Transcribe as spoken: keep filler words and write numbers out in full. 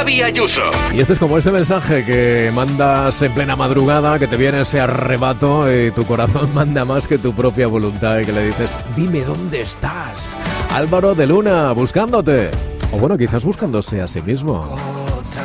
Xavi Ayuso. Y este es como ese mensaje que mandas en plena madrugada, que te viene ese arrebato y tu corazón manda más que tu propia voluntad y que le dices, dime dónde estás. Álvaro de Luna, buscándote. O bueno, quizás buscándose a sí mismo.